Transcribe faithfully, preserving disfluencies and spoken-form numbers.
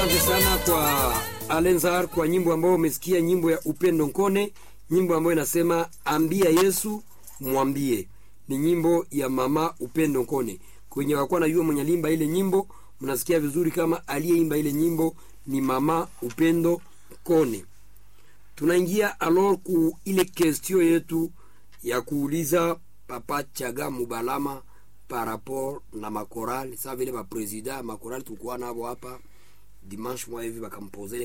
Asante sana kwa Alenzar kwa nyimbo ambayo umesikia, nyimbo ya Upendo Nkone, nyimbo ambayo inasema ambia Yesu mwambie. Ni nyimbo ya mama Upendo Nkone. Kwenye wakuwa najua mwenye limba ile nyimbo, mnasikia vizuri kama aliyeimba ile nyimbo ni mama Upendo Nkone. Tunaingia alors ku ile question yetu ya kuuliza Papa Chaga Mubalama par rapport na makoral. Sa vile ba president makoral tulikuwa nabo hapa dimanche mwa hivi bakampoze